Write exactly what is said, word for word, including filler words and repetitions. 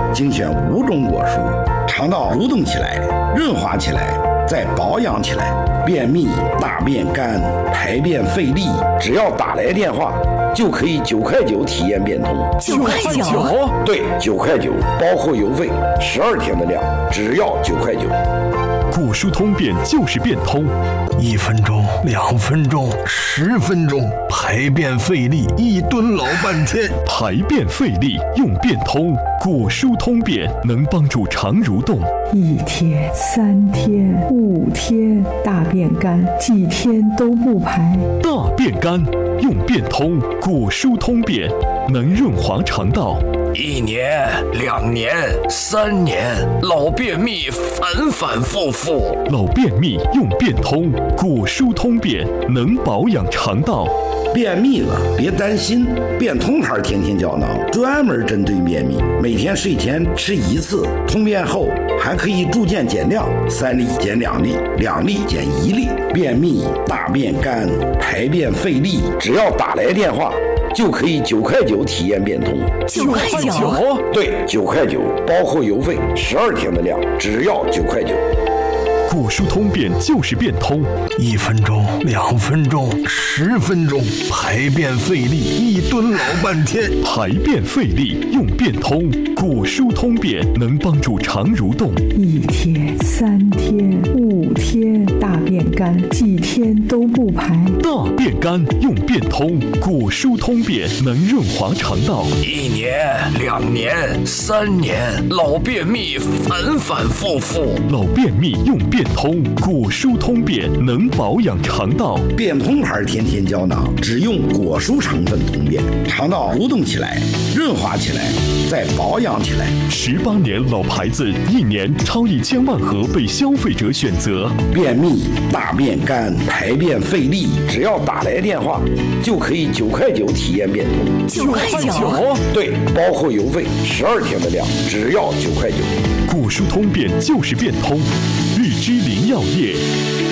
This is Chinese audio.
精选五种果蔬，肠道蠕动起来，润滑起来，再保养起来。便秘、大便干、排便费力，只要打来电话，就可以九块九体验变通。 九块九？ 对，九块九，包括邮费，十二天的量，只要九块九。 果蔬通便就是变通， 一分钟、两分钟、十分钟，排便费力，一蹲老半天。 排便费力用变通，果蔬通便能帮助肠蠕动。 一天、三天、五天，大便干，几天都不排。 大便干用变通，果蔬通便能润滑肠道。 一年、两年、三年，老便秘反反复复。 老便秘用变通，果蔬通便能保养肠道。 便秘了别担心，变通牌天天胶囊专门针对便秘，每天睡前吃一次，通便后还可以逐渐减量，三粒减两粒，两粒减一粒。便秘、大便干、排便费力，只要打来电话，就可以九块九体验变通。 九块九？ 对，九块九，包括邮费，十二天的量，只要九块九。 果蔬通便就是变通， 一分钟、两分钟、十分钟，排便费力，一蹲老半天。 排便费力用变通，果蔬通便能帮助肠蠕动。 一天、三天、五天，大便干，几天都不排。 大便干用变通，果蔬通便能润滑肠道。 一年、两年、三年，老便秘反反复复。 老便秘用变通，果蔬通便能保养肠道。 变通牌天天胶囊只用果蔬成分通便，肠道蠕动起来，润滑起来，再保养起来。 十八年老牌子，一年超一千万盒被消费者选择。 便秘、大便干、排便费力，只要打来电话，就可以九块九体验变通。 九块九？ 对，包括邮费，十二天的量，只要九块九。 果蔬通便就是变通，日之林药业。